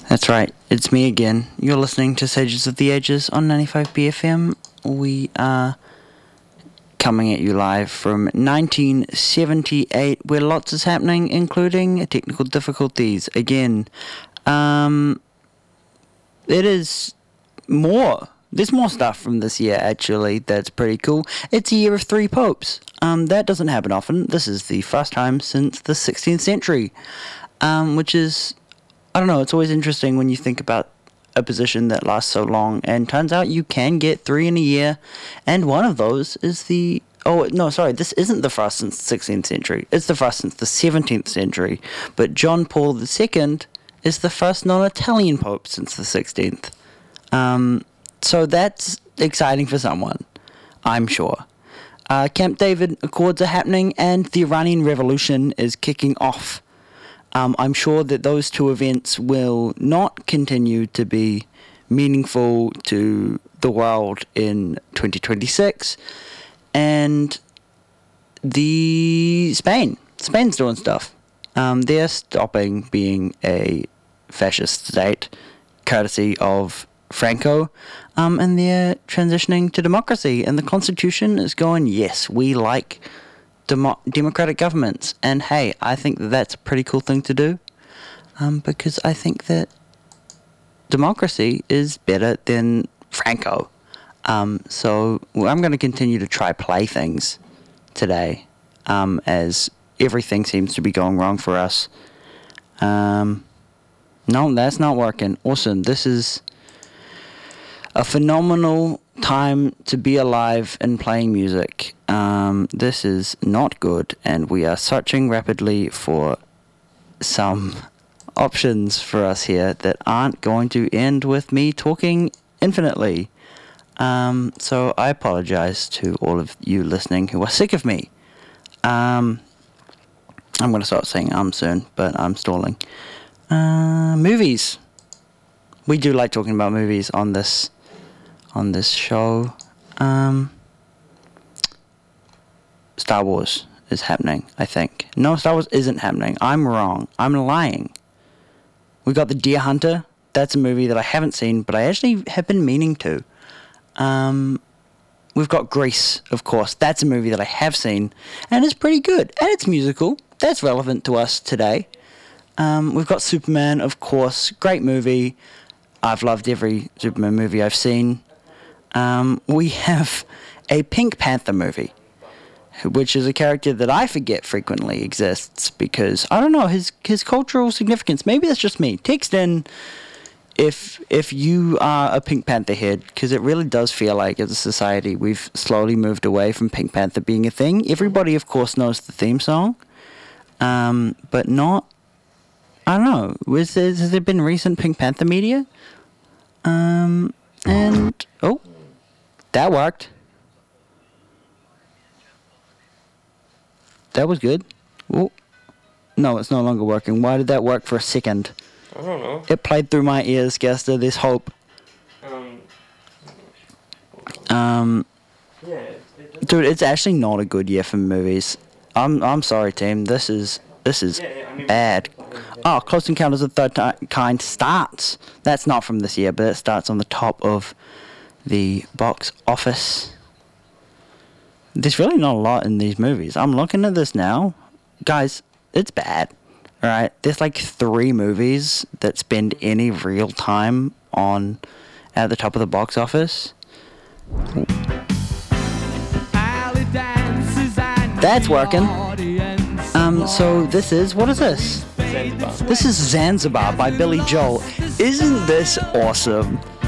That's right, it's me again. You're listening to Sages of the Ages on 95BFM. We are coming at you live from 1978, where lots is happening, including technical difficulties. Again, it is more. There's more stuff from this year, actually, that's pretty cool. It's a year of 3 popes. That doesn't happen often. This is the first time since the 16th century, which is, I don't know, it's always interesting when you think about a position that lasts so long, and turns out you can get 3 in a year, and one of those is this isn't the first since the 16th century, it's the first since the 17th century, but John Paul II is the first non-Italian pope since the 16th. So that's exciting for someone, I'm sure. Camp David Accords are happening, and the Iranian Revolution is kicking off. I'm sure that those two events will not continue to be meaningful to the world in 2026. And Spain's doing stuff. They're stopping being a fascist state, courtesy of Franco, and they're transitioning to democracy. And the Constitution is going, yes, we like democratic governments, and hey, I think that's a pretty cool thing to do, because I think that democracy is better than Franco. So I'm going to continue to try play things today, as everything seems to be going wrong for us. No, that's not working. Awesome. This is a phenomenal time to be alive and playing music. This is not good, and we are searching rapidly for some options for us here that aren't going to end with me talking infinitely. So I apologize to all of you listening who are sick of me. I'm going to start saying soon, but I'm stalling. Movies. We do like talking about movies on this show. Star Wars is happening, I think. No, Star Wars isn't happening. I'm wrong. I'm lying. We got The Deer Hunter. That's a movie that I haven't seen, but I actually have been meaning to. We've got Grease, of course. That's a movie that I have seen, and it's pretty good. And it's musical. That's relevant to us today. We've got Superman, of course. Great movie. I've loved every Superman movie I've seen. We have a Pink Panther movie, which is a character that I forget frequently exists, because, I don't know, his cultural significance. Maybe that's just me. Text in if you are a Pink Panther head, because it really does feel like, as a society, we've slowly moved away from Pink Panther being a thing. Everybody, of course, knows the theme song, but not, I don't know, has there been recent Pink Panther media? And, oh, that worked. That was good. Oh, no, it's no longer working. Why did that work for a second? I don't know. It played through my ears, Gester. There's hope. Yeah. Dude, it's actually not a good year for movies. I'm sorry, team. This is bad. Oh, Close Encounters of the Third Kind starts. That's not from this year, but it starts on the top of the box office. There's really not a lot in these movies. I'm looking at this now. Guys, it's bad. Alright? There's like 3 movies that spend any real time at the top of the box office. That's working. So this is, what is this? Zanzibar. This is Zanzibar by Billy Joel. Isn't this awesome?